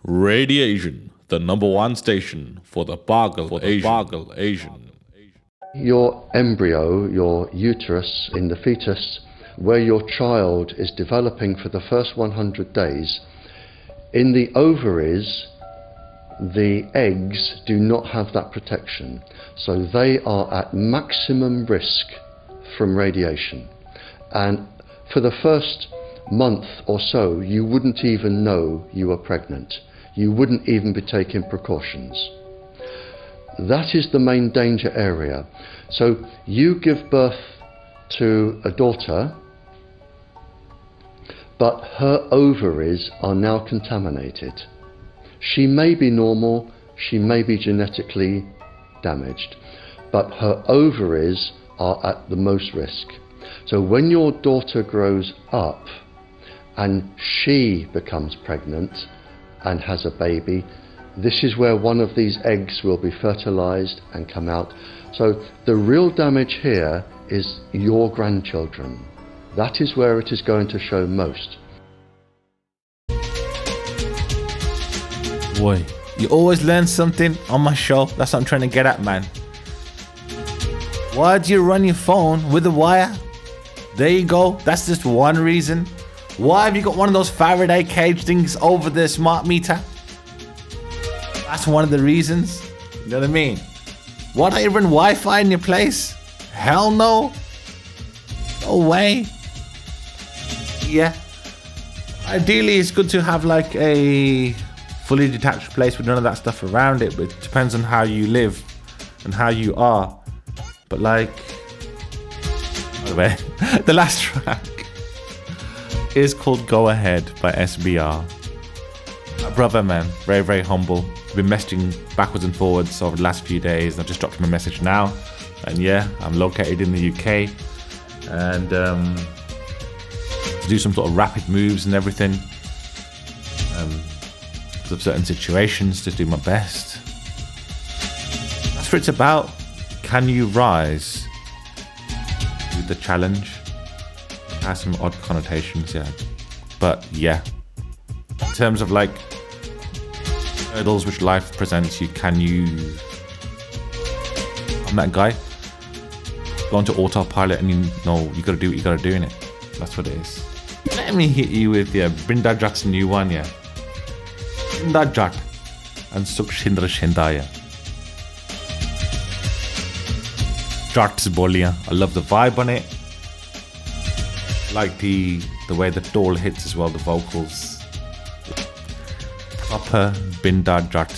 Radiation, the number one station for the Bargal Asian. Your embryo, your uterus in the fetus, where your child is developing for the first 100 days, in the ovaries, the eggs do not have that protection. So they are at maximum risk from radiation. And for the first month or so, you wouldn't even know you were pregnant. You wouldn't even be taking precautions. That is the main danger area. So you give birth to a daughter, but her ovaries are now contaminated. She may be normal, she may be genetically damaged, but her ovaries are at the most risk. So when your daughter grows up and she becomes pregnant and has a baby, this is where one of these eggs will be fertilized and come out. So the real damage here is your grandchildren. That is where it is going to show most. Boy, you always learn something on my show. That's what I'm trying to get at, man. Why do you run your phone with a wire? There you go. That's just one reason. Why have you got one of those Faraday cage things over the smart meter? That's one of the reasons. You know what I mean? Why don't you run Wi-Fi in your place? Hell no. No way. Yeah. Ideally, it's good to have like a fully detached place with none of that stuff around it, but it depends on how you live and how you are. But like, by the way, the last track is called Go Ahead by SBR. My brother, man, very, very humble. I've been messaging backwards and forwards over the last few days. I've just dropped him a message now. And yeah, I'm located in the UK. And to do some sort of rapid moves and everything. Because of certain situations, to do my best. That's what it's about. Can you rise with the challenge? It has some odd connotations, yeah. But yeah. In terms of like hurdles which life presents you, can you... I'm that guy. Go onto autopilot and you know you gotta do what you gotta do in it. That's what it is. Let me hit you with Brinda Jat's new one, yeah. Brinda Jat and Sukshindra Shindaya. Jat's Bolia. I love the vibe on it. Like the way the doll hits as well, the vocals. Proper Brinda Jat